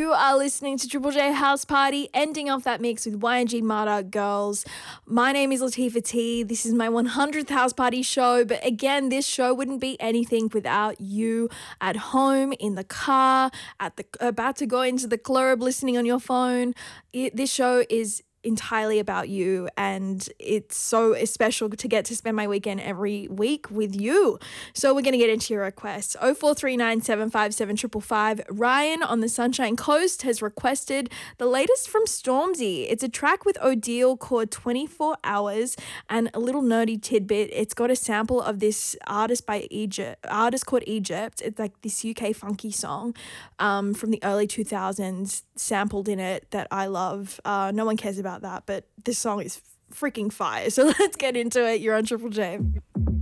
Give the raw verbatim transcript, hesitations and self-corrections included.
You are listening to Triple J House Party, ending off that mix with Y N G Mata Girls. My name is Latifah T. This is my one hundredth House Party show, but again, this show wouldn't be anything without you at home, in the car, at the about to go into the club, listening on your phone. It, this show is entirely about you, and it's so special to get to spend my weekend every week with you. So we're going to get into your requests. oh four three nine, seven five seven, five five five. Ryan on the Sunshine Coast has requested the latest from Stormzy. It's a track with Odile called twenty-four hours, and a little nerdy tidbit, it's got a sample of this artist by Egypt, artist called Egypt. It's like this U K funky song um, from the early two thousands sampled in it that I love. Uh, no one cares about that, but this song is freaking fire. So let's get into it. You're on Triple J.